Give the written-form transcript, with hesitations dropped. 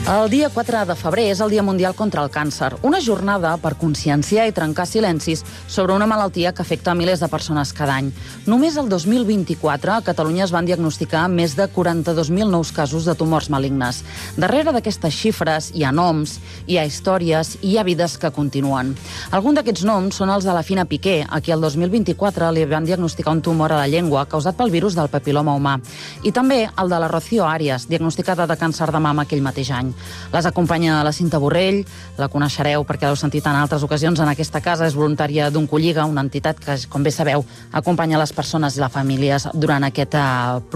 El dia 4 de febrer és el Dia Mundial contra el Càncer, una jornada per conscienciar i trencar silencis sobre una malaltia que afecta milers de persones cada any. Només el 2024 a Catalunya es van diagnosticar més de 42.000 nous casos de tumors malignes. Darrere d'aquestes xifres hi ha noms, hi ha històries i hi ha vides que continuen. Alguns d'aquests noms són els de la Fina Piqué, a qui el 2024 li van diagnosticar un tumor a la llengua causat pel virus del papil·loma humà. I també el de la Rocío Arias, diagnosticada de càncer de mama aquell mateix any. Les acompanya la Cinta Borrell, la coneixereu perquè l'heu sentit en altres ocasions en aquesta casa, és voluntària d'Oncolliga, una entitat que, com bé sabeu, acompanya les persones i les famílies durant aquest